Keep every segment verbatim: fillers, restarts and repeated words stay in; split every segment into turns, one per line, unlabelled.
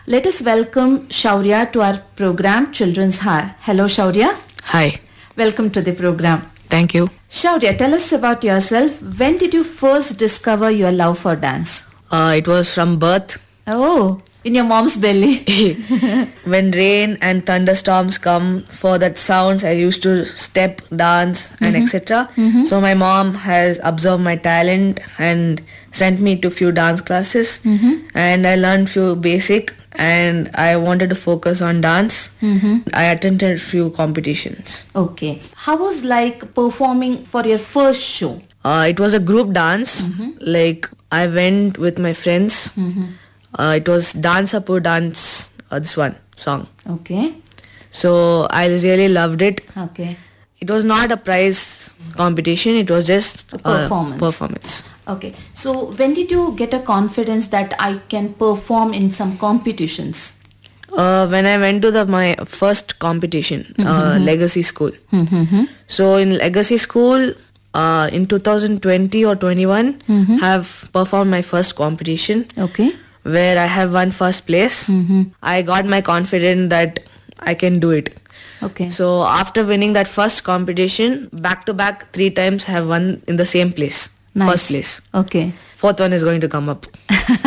Let us welcome Shaurya to our program Children's Hour. Hello Shaurya.
Hi.
Welcome to the program.
Thank you.
Shaurya, tell us about yourself. When did you first discover your love for dance?
Uh, it was from birth.
Oh, in your mom's belly.
When rain and thunderstorms come, for that sounds I used to step, dance and mm-hmm. et cetera. Mm-hmm. So my mom has observed my talent and sent me to few dance classes mm-hmm. and I learned few basic and I wanted to focus on dance. Mm-hmm. I attended few competitions.
Okay. How was like performing for your first show?
Uh, it was a group dance. Mm-hmm. Like I went with my friends. Mm-hmm. Uh, it was Dance Apu Dance, uh, this one song.
Okay.
So I really loved it.
Okay.
It was not a prize competition. It was just
a performance.
A performance.
Okay. So when did you get a confidence that I can perform in some competitions?
Uh, when I went to the my first competition, mm-hmm. uh, Legacy School. Mm-hmm. So in Legacy School, uh, in two thousand twenty or twenty-one, mm-hmm. have performed my first competition.
Okay.
Where I have won first place. Mm-hmm. I got my confidence that I can do it.
Okay.
So after winning that first competition, back to back three times I have won in the same place.
Nice.
First place.
Okay.
Fourth one is going to come up.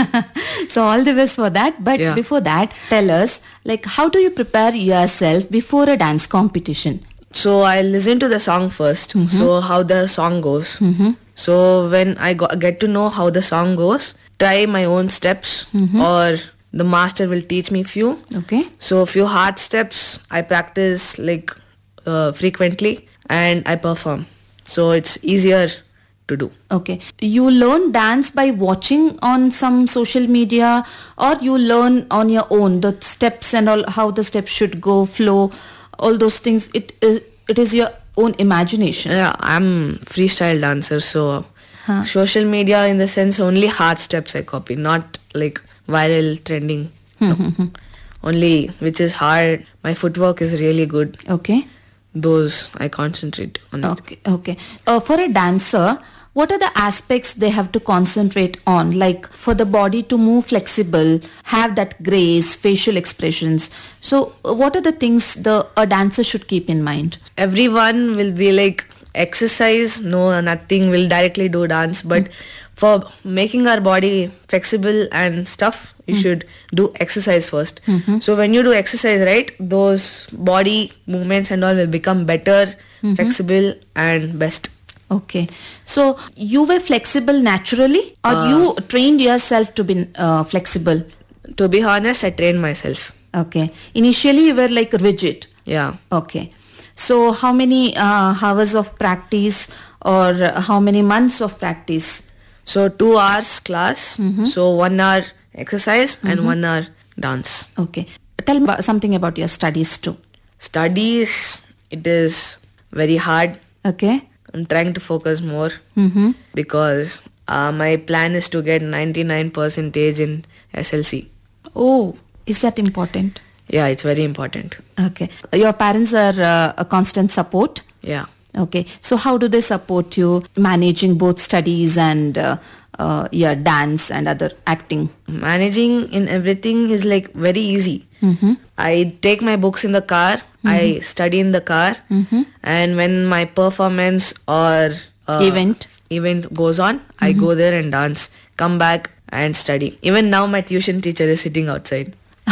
So all the best for that. But yeah. Before that, tell us, like, how do you prepare yourself before a dance competition?
So I listen to the song first. Mm-hmm. So how the song goes. Mm-hmm. So when I go- get to know how the song goes, try my own steps mm-hmm. or the master will teach me few.
Okay.
So few hard steps I practice like uh, frequently and I perform. So it's easier to do.
Okay. You learn dance by watching on some social media or you learn on your own, the steps and all, how the steps should go, flow, all those things. It is, it is your own imagination.
Yeah, I'm freestyle dancer, so huh. social media in the sense only hard steps I copy, not like viral trending.
Mm-hmm.
No. Only which is hard. My footwork is really good.
Okay.
Those I concentrate on.
Okay. It. Okay. Uh, for a dancer, what are the aspects they have to concentrate on? Like for the body to move flexible, have that grace, facial expressions. So uh, what are the things the a dancer should keep in mind?
Everyone will be like exercise, no, nothing will directly do dance. But mm. for making our body flexible and stuff, you mm. should do exercise first. Mm-hmm. So when you do exercise, right, those body movements and all will become better, mm-hmm. flexible and best.
Okay. So you were flexible naturally or uh, you trained yourself to be uh, flexible?
To be honest, I trained myself.
Okay. Initially you were like rigid?
Yeah.
Okay. So how many uh, hours of practice or how many months of practice?
So two hours class. Mm-hmm. So one hour exercise mm-hmm. and one hour dance.
Okay. Tell me about something about your studies too.
Studies, it is very hard.
Okay.
I'm trying to focus more mm-hmm. because uh, my plan is to get ninety-nine percentage in S L C.
Oh, is that important?
Yeah, it's very important.
Okay. Your parents are uh, a constant support?
Yeah.
Okay. So how do they support you managing both studies and uh, uh, your dance and other acting?
Managing in everything is like very easy. Mm-hmm. I take my books in the car. Mm-hmm. I study in the car. Mm-hmm. And when my performance or uh,
event
event goes on, mm-hmm. I go there and dance. Come back and study. Even now my tuition teacher is sitting outside.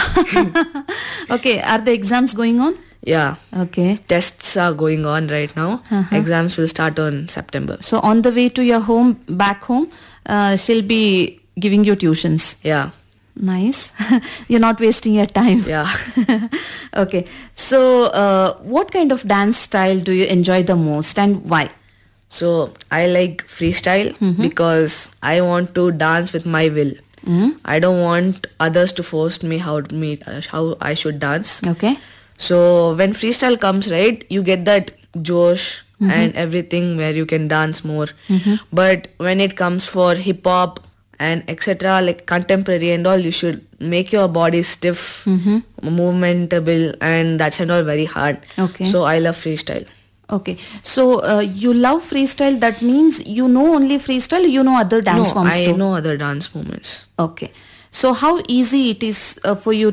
Okay. Are the exams going on?
Yeah.
Okay.
Tests are going on right now. Uh-huh. Exams will start on September.
So on the way to your home, back home, uh, she'll be giving you tuitions.
Yeah.
Nice. You're not wasting your time.
Yeah.
Okay. So uh, what kind of dance style do you enjoy the most and why?
So I like freestyle mm-hmm. because I want to dance with my will. Mm-hmm. I don't want others to force me how me uh, how I should dance.
Okay.
So when freestyle comes, right, you get that josh mm-hmm. and everything where you can dance more. Mm-hmm. But when it comes for hip hop and et cetera, like contemporary and all, you should make your body stiff, mm-hmm. movementable, and that's and all very hard.
Okay.
So I love freestyle.
Okay. So uh, you love freestyle. That means you know only freestyle. You know other dance
no,
forms
I
too.
know other dance movements.
Okay. So how easy it is uh, for you